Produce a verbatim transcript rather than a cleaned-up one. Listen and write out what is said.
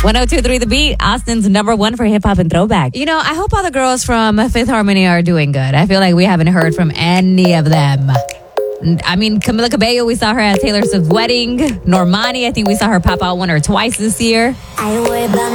one oh two point three The Beat, Austin's number one for hip hop and throwback. You know, I hope all the girls from Fifth Harmony are doing good. I feel like we haven't heard from any of them. I mean, Camila Cabello, we saw her at Taylor Swift's wedding. Normani, I think we saw her pop out one or twice this year.